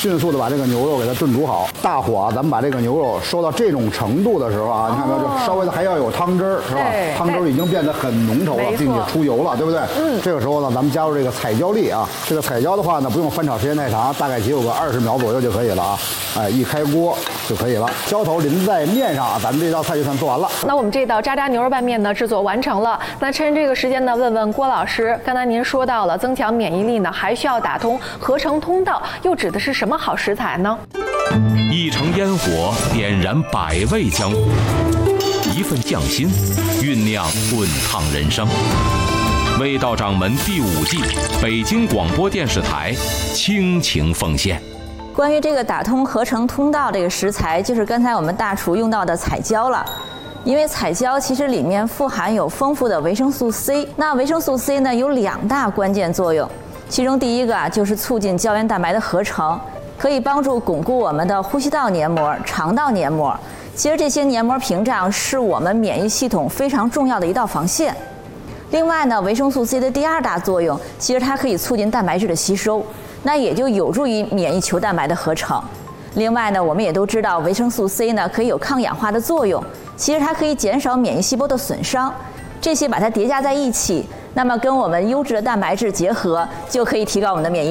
迅速的把这个牛肉给它炖煮好。大火咱们把这个牛肉收到这种程度的时候啊，你看没有，就稍微的还要有汤汁儿，是吧？汤汁儿已经变得很浓稠了，并且出油了，对不对？这个时候呢，咱们加入这个彩椒粒啊，这个彩椒的话呢，不用翻炒时间太长，大概只有个20秒左右就可以了啊。哎，一开锅就可以了。浇头淋在面上啊，咱们这道菜就算做完了。 那我们这道渣渣牛肉拌面呢，制作完成了。那趁这个时间呢，问问郭老师，刚才您说到了增强免疫力呢，还需要打通合成通道，又指的是什么好食材呢？ 一城烟火点燃百味江湖，一份匠心酝酿滚烫人生。味道掌门第5季，北京广播电视台倾情奉献。 关于这个打通合成通道这个食材，就是刚才我们大厨用到的彩椒了。因为彩椒其实里面富含有丰富的维生素 C， 那维生素 C 呢有2大关键作用，其中第一个就是促进胶原蛋白的合成，可以帮助巩固我们的呼吸道黏膜、肠道黏膜。其实这些黏膜屏障是我们免疫系统非常重要的一道防线。另外呢，维生素 C 的第2大作用，其实它可以促进蛋白质的吸收，那也就有助于免疫球蛋白的合成。另外呢，我们也都知道维生素 C 呢可以有抗氧化的作用，其实它可以减少免疫细胞的损伤。这些把它叠加在一起，那么跟我们优质的蛋白质结合，就可以提高我们的免疫力。